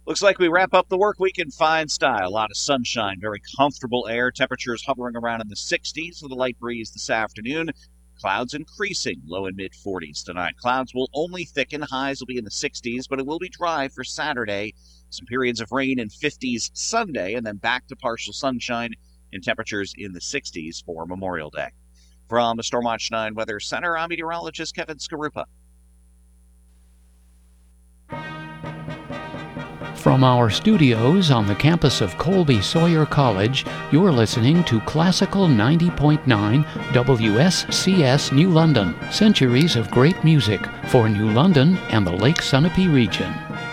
Looks like we wrap up the work week in fine style. A lot of sunshine, very comfortable air. Temperatures hovering around in the 60s with a light breeze this afternoon. Clouds increasing, low and mid 40s tonight. Clouds will only thicken. Highs will be in the 60s, but it will be dry for Saturday. Some periods of rain in 50s Sunday, and then back to partial sunshine and temperatures in the 60s for Memorial Day. From the Stormwatch 9 Weather Center, I'm meteorologist Kevin Skarupa. From our studios on the campus of Colby Sawyer College, you're listening to Classical 90.9 WSCS New London, centuries of great music for New London and the Lake Sunapee region.